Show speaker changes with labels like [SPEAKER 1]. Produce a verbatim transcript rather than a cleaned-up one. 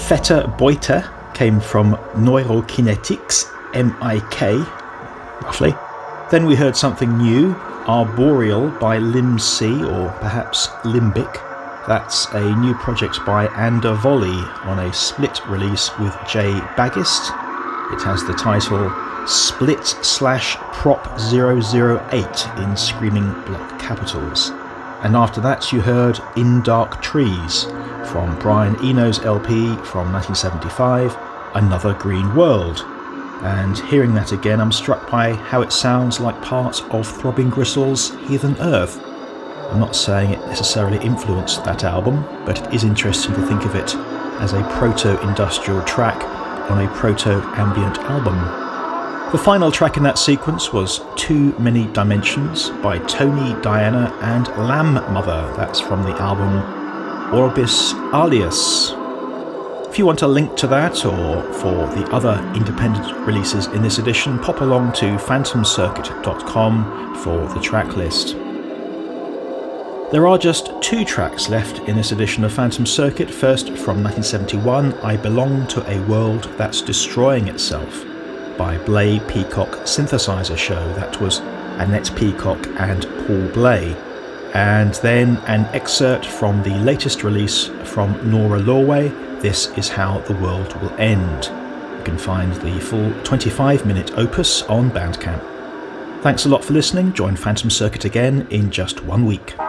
[SPEAKER 1] Feta Boita came from Neurokinetics, M I K, roughly. Then we heard something new, Arboreal by Lim C, or perhaps Limbic. That's a new project by Ander Volley on a split release with Jay Baggist. It has the title Split slash Prop zero zero eight in screaming block capitals. And after that you heard In Dark Trees from Brian Eno's L P from nineteen seventy-five, Another Green World. And hearing that again, I'm struck by how it sounds like part of Throbbing Gristle's Heathen Earth. I'm not saying it necessarily influenced that album, but it is interesting to think of it as a proto-industrial track on a proto-ambient album. The final track in that sequence was Too Many Dimensions by Tony, Diana and Lamb Mother. That's from the album Orbis Alias. If you want a link to that or for the other independent releases in this edition, pop along to phantom circuit dot com for the track list. There are just two tracks left in this edition of Phantom Circuit. First, from nineteen seventy-one, I Belong to a World That's Destroying Itself by Blay Peacock Synthesizer Show. That was Annette Peacock and Paul Blay. And then an excerpt from the latest release from Nora Lorway, This Is How the World Will End. You can find the full twenty-five minute opus on Bandcamp. Thanks a lot for listening. Join Phantom Circuit again in just one week.